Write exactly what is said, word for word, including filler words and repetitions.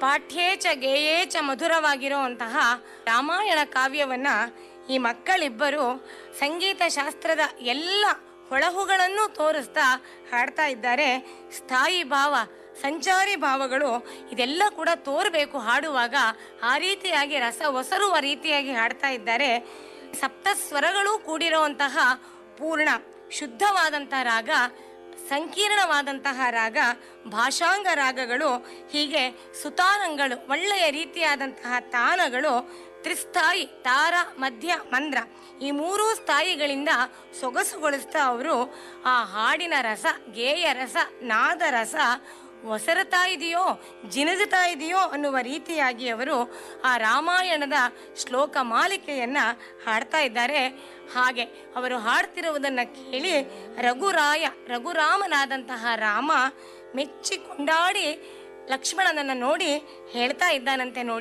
ಪಾಠ್ಯೇ ಚ ಗೇಯೇ ಚ ಮಧುರವಾಗಿರುವಂತಹ ರಾಮಾಯಣ ಕಾವ್ಯವನ್ನ ಈ ಮಕ್ಕಳಿಬ್ಬರು ಸಂಗೀತ ಶಾಸ್ತ್ರದ ಎಲ್ಲ ಹೊಳಹುಗಳನ್ನು ತೋರಿಸ್ತಾ ಹಾಡ್ತಾ ಇದ್ದಾರೆ. ಸ್ಥಾಯಿ ಭಾವ, ಸಂಚಾರಿ ಭಾವಗಳು ಇದೆಲ್ಲ ಕೂಡ ತೋರಬೇಕು ಹಾಡುವಾಗ. ಆ ರೀತಿಯಾಗಿ ರಸ ಒಸರುವ ರೀತಿಯಾಗಿ ಹಾಡ್ತಾ ಇದ್ದಾರೆ. ಸಪ್ತಸ್ವರಗಳು ಕೂಡಿರುವಂತಹ ಪೂರ್ಣ ಶುದ್ಧವಾದಂತಹ ರಾಗ, ಸಂಕೀರ್ಣವಾದಂತಹ ರಾಗ, ಭಾಷಾಂಗ ರಾಗಗಳು, ಹೀಗೆ ಸುತಾರಂಗಳು, ಒಳ್ಳೆಯ ರೀತಿಯಾದಂತಹ ತಾನಗಳು, ತ್ರಿಸ್ಥಾಯಿ ತಾರ ಮಧ್ಯ ಮಂದ್ರ, ಈ ಮೂರೂ ಸ್ಥಾಯಿಗಳಿಂದ ಸೊಗಸುಗೊಳಿಸ್ತಾ ಅವರು ಆ ಹಾಡಿನ ರಸ, ಗೇಯ ರಸ, ನಾದ ರಸ ಒಸರುತ್ತಾ ಇದೆಯೋ ಜಿನುಗುತ್ತಾ ಇದೆಯೋ ಅನ್ನುವ ರೀತಿಯಾಗಿ ಅವರು ಆ ರಾಮಾಯಣದ ಶ್ಲೋಕ ಮಾಲಿಕೆಯನ್ನ ಹಾಡ್ತಾ ಇದ್ದಾರೆ. ಹಾಗೆ ಅವರು ಹಾಡ್ತಿರುವುದನ್ನು ಕೇಳಿ ರಘುರಾಯ, ರಘುರಾಮನಾದಂತಹ ರಾಮ ಮೆಚ್ಚಿ ಕೊಂಡಾಡಿ ಲಕ್ಷ್ಮಣನನ್ನು ನೋಡಿ ಹೇಳ್ತಾ ಇದ್ದಾನಂತೆ, ನೋಡಿ